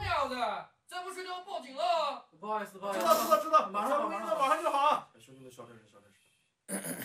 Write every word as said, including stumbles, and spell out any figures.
喵的，再不睡就要报警了。 不好意思，不好意思。 知道知道知道， 马上马上马上就好。 兄弟们，小点声，小点声。